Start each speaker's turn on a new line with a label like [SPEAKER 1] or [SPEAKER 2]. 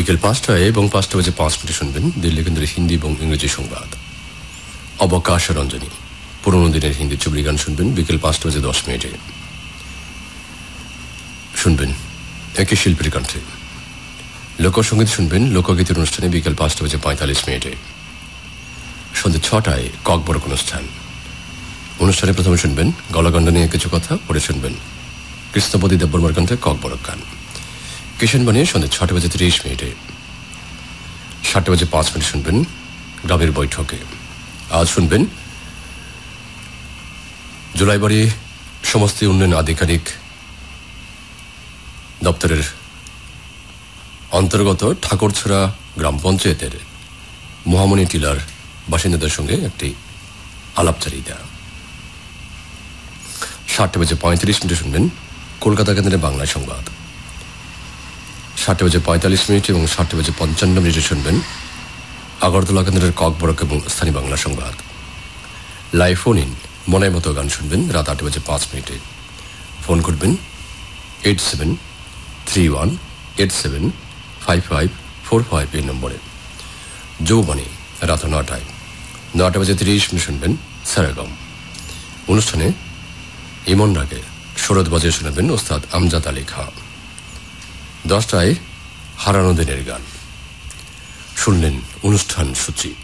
[SPEAKER 1] বিকেল 5টায় এবং 5:05 শুনবেন দিল্লি কেন্দ্রের হিন্দি এবং ইংরেজি সংবাদ। অবকাশ রঞ্জনী পুরনো দিনের হিন্দি চুবড়ি গান শুনবেন বিকেল 5:10। শুনবেন একই শিল্পীর কণ্ঠে। লোকসঙ্গীত শুনবেন লোকগীতের অনুষ্ঠানে বিকেল 5:45। সন্ধ্যে 6টায় ককবরক অনুষ্ঠানে প্রথমে শুনবেন গলাগণ্ড নিয়ে কিছু কথা, পরে শুনবেন কৃষ্ণপতি দেববর্মার কণ্ঠে ককবরক গান। কিষাণ বানিয়ে সন্ধ্যে 6:30। 7:05 শুনবেন গ্রামের বৈঠকে। আজ শুনবেন জুলাইবাড়ি সমষ্টি উন্নয়ন আধিকারিক দপ্তরের অন্তর্গত ঠাকুরছড়া গ্রাম পঞ্চায়েতের মহামণি টিলার বাসিন্দাদের সঙ্গে একটি আলাপচারিতা। 7:35 শুনবেন কলকাতা কেন্দ্রের বাংলা সংবাদ। 7:45 এবং 7:55 শুনবেন আগরতলা কেন্দ্রের ককবরক এবং স্থানীয় বাংলা সংবাদ। লাইভ ফোন ইন মনের মতো গান শুনবেন রাত 8:05। ফোন করবেন 8731875545 এই নম্বরে। যৌবনী রাত 9টায়। 9:30 শুনবেন সারাগম অনুষ্ঠানে ইমন রাগে শরৎ বাজিয়ে শুনবেন ওস্তাদ আমজাদ আলী খান। 10টায় হারানো দিনের গান। শুনলেন অনুষ্ঠান সূচি।